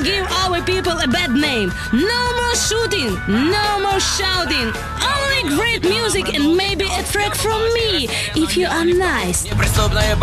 give our people a bad name. No more shooting, no more shouting. Only great music and maybe a track from me, if you are nice.